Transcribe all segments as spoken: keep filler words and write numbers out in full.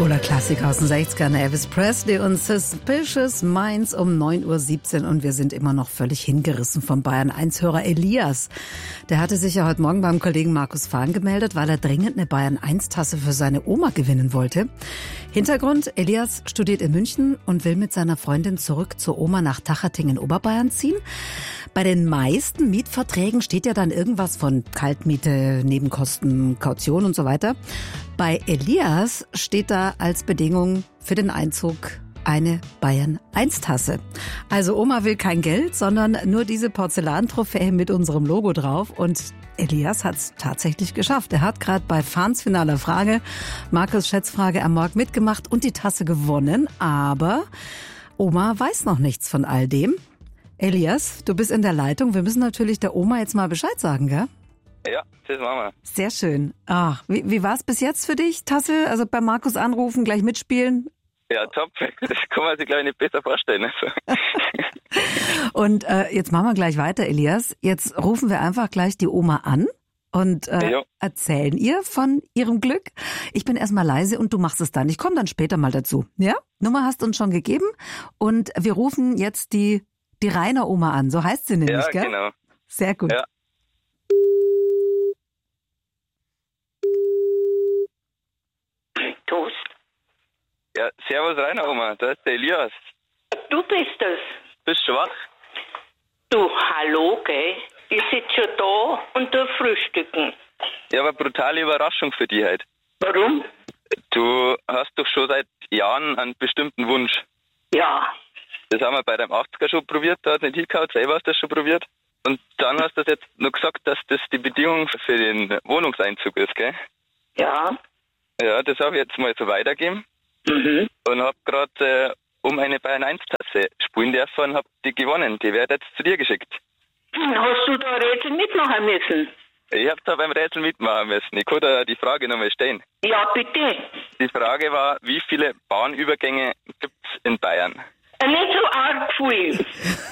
Cooler Klassiker aus den sechzigern, Elvis Presley und Suspicious Minds um neun Uhr siebzehn und wir sind immer noch völlig hingerissen vom Bayern eins Hörer Elias. Der hatte sich ja heute Morgen beim Kollegen Markus Fahn gemeldet, weil er dringend eine Bayern eins Tasse für seine Oma gewinnen wollte. Hintergrund, Elias studiert in München und will mit seiner Freundin zurück zur Oma nach Tachating in Oberbayern ziehen. Bei den meisten Mietverträgen steht ja dann irgendwas von Kaltmiete, Nebenkosten, Kaution und so weiter. Bei Elias steht da als Bedingung für den Einzug eine Bayern eins Tasse. Also Oma will kein Geld, sondern nur diese Porzellantrophäe mit unserem Logo drauf. Und Elias hat es tatsächlich geschafft. Er hat gerade bei Fahns finaler Frage, Markus' Schätzfrage am Morgen mitgemacht und die Tasse gewonnen. Aber Oma weiß noch nichts von all dem. Elias, du bist in der Leitung. Wir müssen natürlich der Oma jetzt mal Bescheid sagen, gell? Ja, das machen wir. Sehr schön. Ach, wie, wie war es bis jetzt für dich, Tasse? Also bei Markus anrufen, gleich mitspielen? Ja, top. Das kann man sich, glaube ich, nicht besser vorstellen. Also. Und äh, jetzt machen wir gleich weiter, Elias. Jetzt rufen wir einfach gleich die Oma an und äh, ja. erzählen ihr von ihrem Glück. Ich bin erstmal leise und du machst es dann. Ich komme dann später mal dazu. Ja? Nummer hast du uns schon gegeben und wir rufen jetzt die, die Rainer Oma an. So heißt sie nämlich, ja, gell? Genau. Sehr gut. Ja. Toast. Ja, servus Rainer, Oma, da ist der Elias. Du bist es. Bist schwach? Du, hallo, gell? Ich sitze schon da und tu frühstücken. Ja, aber brutale Überraschung für dich heute. Warum? Du hast doch schon seit Jahren einen bestimmten Wunsch. Ja. Das haben wir bei deinem achtziger schon probiert, da hat nicht hingehauen, selber hast du das schon probiert. Und dann hast du jetzt noch gesagt, dass das die Bedingung für den Wohnungseinzug ist, gell? Ja. Ja, das habe ich jetzt mal so weitergegeben. Mhm. Und habe gerade äh, um eine Bayern eins Tasse spielen dürfen und habe die gewonnen. Die wird jetzt zu dir geschickt. Hast du da Rätsel mitmachen müssen? Ich habe da beim Rätsel mitmachen müssen. Ich kann da die Frage nochmal stellen. Ja, bitte. Die Frage war, wie viele Bahnübergänge gibt es in Bayern? Äh, nicht so arg viel.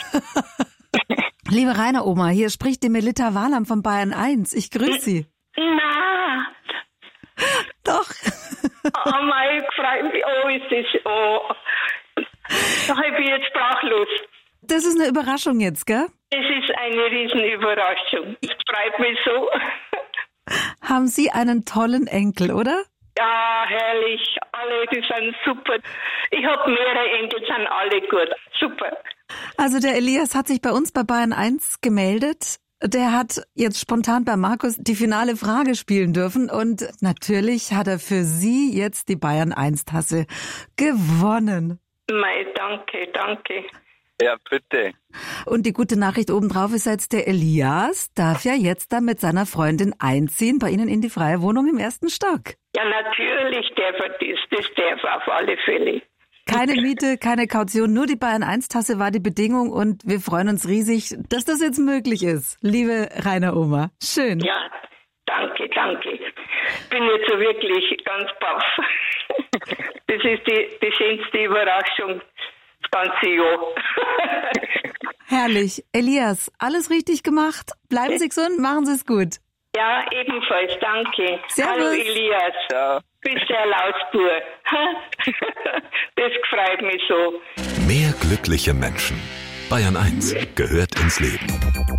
Liebe Rainer Oma, hier spricht die Melita Wahlam von Bayern eins. Ich grüße Sie. Na. Doch. Oh mein, freut mich. Oh, ist das, oh. Da bin ich jetzt sprachlos. Das ist eine Überraschung jetzt, gell? Es ist eine Riesenüberraschung. Es freut mich so. Haben Sie einen tollen Enkel, oder? Ja, herrlich. Alle, die sind super. Ich habe mehrere Enkel, sind alle gut. Super. Also der Elias hat sich bei uns bei Bayern eins gemeldet. Der hat jetzt spontan bei Markus die finale Frage spielen dürfen und natürlich hat er für Sie jetzt die Bayern eins Tasse gewonnen. Mei, danke, danke. Ja, bitte. Und die gute Nachricht obendrauf ist jetzt, der Elias darf ja jetzt dann mit seiner Freundin einziehen bei Ihnen in die freie Wohnung im ersten Stock. Ja, natürlich darf er das. Das darf er auf alle Fälle. Keine Miete, keine Kaution, nur die Bayern eins Tasse war die Bedingung und wir freuen uns riesig, dass das jetzt möglich ist. Liebe Rainer Oma, schön. Ja, danke, danke. Bin jetzt so wirklich ganz baff. Das ist die, die schönste Überraschung das ganze Jahr. Herrlich. Elias, alles richtig gemacht. Bleiben Sie gesund, machen Sie es gut. Ja, ebenfalls, danke. Servus. Hallo Elias. Ciao. Bist der Lausbur. Das freut mich so. Mehr glückliche Menschen. Bayern eins gehört ins Leben.